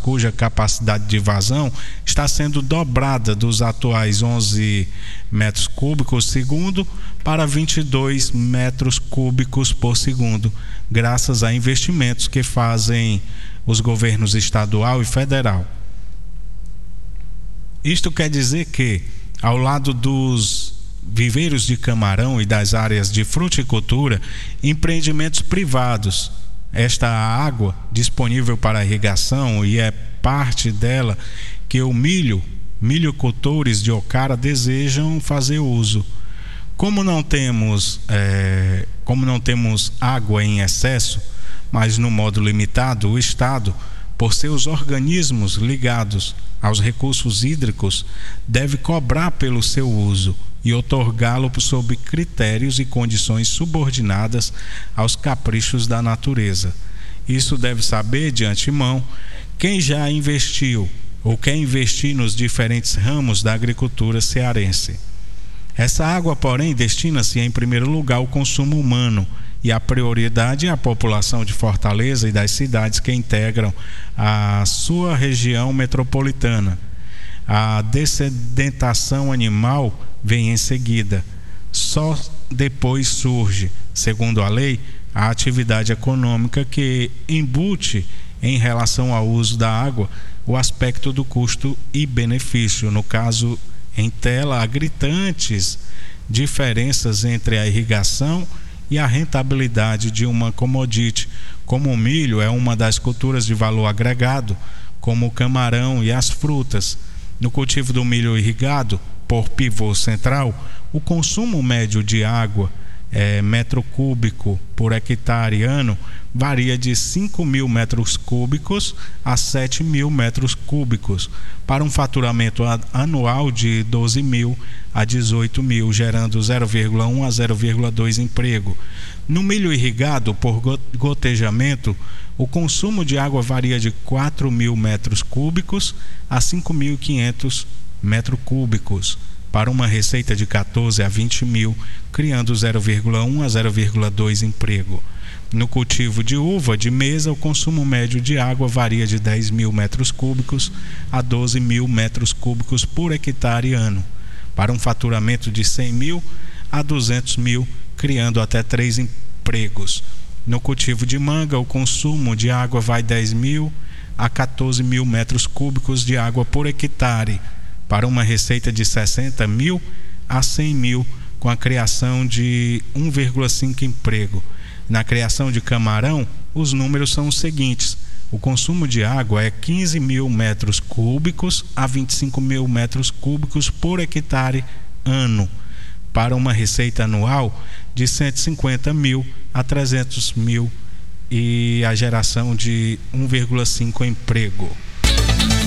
cuja capacidade de vazão está sendo dobrada dos atuais 11 metros cúbicos segundo para 22 metros cúbicos por segundo, graças a investimentos que fazem os governos estadual e federal. Isto quer dizer que, ao lado dos viveiros de camarão e das áreas de fruticultura, empreendimentos privados, esta água disponível para irrigação, e é parte dela que o milhocultores de Ocara desejam fazer uso. Como não temos água em excesso, mas no modo limitado, o Estado, por seus organismos ligados aos recursos hídricos, deve cobrar pelo seu uso e outorgá-lo sob critérios e condições subordinadas aos caprichos da natureza. Isso deve saber de antemão quem já investiu ou quer investir nos diferentes ramos da agricultura cearense. Essa água, porém, destina-se em primeiro lugar ao consumo humano, e a prioridade é a população de Fortaleza e das cidades que integram a sua região metropolitana. A dessedentação animal vem em seguida. Só depois surge, segundo a lei, a atividade econômica que embute em relação ao uso da água o aspecto do custo e benefício. No caso, em tela, há gritantes diferenças entre a irrigação e a rentabilidade de uma commodity, como o milho é uma das culturas de valor agregado, como o camarão e as frutas. No cultivo do milho irrigado por pivô central, o consumo médio de água metro cúbico por hectare ano varia de 5.000 metros cúbicos a 7.000 metros cúbicos, para um faturamento anual de 12.000 a 18.000, gerando 0,1 a 0,2 emprego. No milho irrigado por gotejamento, o consumo de água varia de 4.000 metros cúbicos a 5.500 metros cúbicos, para uma receita de 14 a 20.000, criando 0,1 a 0,2 emprego. No cultivo de uva de mesa, o consumo médio de água varia de 10.000 metros cúbicos a 12.000 metros cúbicos por hectare ano, para um faturamento de 100.000 a 200.000, criando até 3 empregos. No cultivo de manga, o consumo de água vai 10.000 a 14.000 metros cúbicos de água por hectare, para uma receita de 60.000 a 100.000, com a criação de 1,5 emprego. Na criação de camarão, os números são os seguintes: o consumo de água é 15.000 metros cúbicos a 25.000 metros cúbicos por hectare ano, para uma receita anual de 150.000 a 300.000 e a geração de 1,5 emprego.